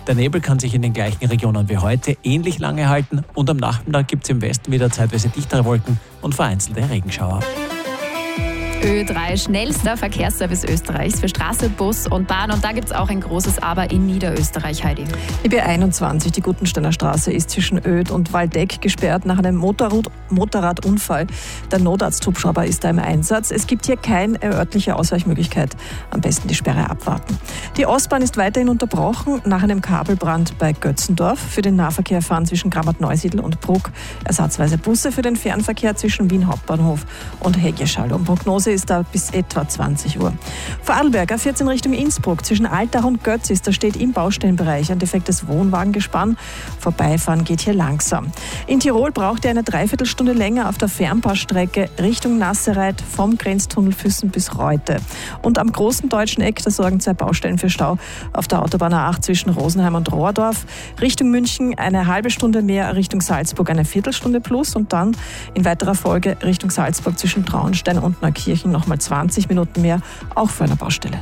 Der Nebel kann sich in den gleichen Regionen wie heute ähnlich lange halten und am Nachmittag gibt es im Westen wieder zeitweise dichtere Wolken und vereinzelte Regenschauer. Ö3, schnellster Verkehrsservice Österreichs für Straße, Bus und Bahn. Und da gibt es auch ein großes Aber in Niederösterreich, Heidi. Die B21, die Gutensteiner Straße, ist zwischen Öd und Waldeck gesperrt nach einem Motorradunfall. Der Notarzthubschrauber ist da im Einsatz. Es gibt hier keine örtliche Ausweichmöglichkeit. Am besten die Sperre abwarten. Die Ostbahn ist weiterhin unterbrochen nach einem Kabelbrand bei Götzendorf. Für den Nahverkehr fahren zwischen Grammat-Neusiedl und Bruck ersatzweise Busse für den Fernverkehr zwischen Wien Hauptbahnhof und Heggieschall. Und Prognose ist da bis etwa 20 Uhr. Vorarlberg, A14 Richtung Innsbruck, zwischen Altach und Götzis, da steht im Baustellenbereich ein defektes Wohnwagengespann. Vorbeifahren geht hier langsam. In Tirol braucht ihr eine Dreiviertelstunde länger auf der Fernpassstrecke Richtung Nassereit vom Grenztunnel Füssen bis Reute. Und am großen deutschen Eck, da sorgen 2 Baustellen für Stau auf der Autobahn A8 zwischen Rosenheim und Rohrdorf. Richtung München eine halbe Stunde mehr, Richtung Salzburg eine Viertelstunde plus und dann in weiterer Folge Richtung Salzburg zwischen Traunstein und Neukirchen nochmal 20 Minuten mehr, auch für eine Baustelle.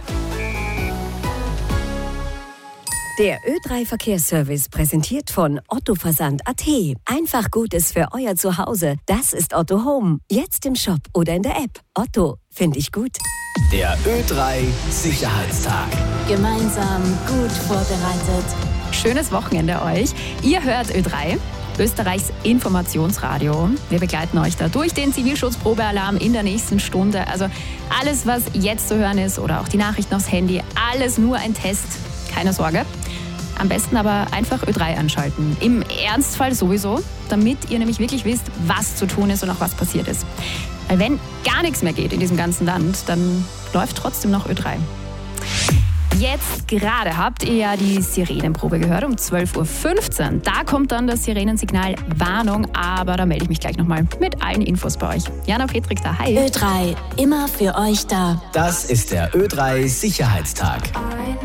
Der Ö3 Verkehrsservice präsentiert von Otto Versand.at. Einfach Gutes für euer Zuhause. Das ist Otto Home. Jetzt im Shop oder in der App. Otto, finde ich gut. Der Ö3 Sicherheitstag. Gemeinsam gut vorbereitet. Schönes Wochenende euch. Ihr hört Ö3. Österreichs Informationsradio. Wir begleiten euch da durch den Zivilschutzprobealarm in der nächsten Stunde. Also alles, was jetzt zu hören ist oder auch die Nachrichten aufs Handy, alles nur ein Test. Keine Sorge. Am besten aber einfach Ö3 anschalten. Im Ernstfall sowieso, damit ihr nämlich wirklich wisst, was zu tun ist und auch was passiert ist. Weil wenn gar nichts mehr geht in diesem ganzen Land, dann läuft trotzdem noch Ö3. Jetzt gerade habt ihr ja die Sirenenprobe gehört um 12.15 Uhr. Da kommt dann das Sirenensignal Warnung, aber da melde ich mich gleich nochmal mit allen Infos bei euch. Jana Petrik da, hi. Ö3, immer für euch da. Das ist der Ö3 Sicherheitstag.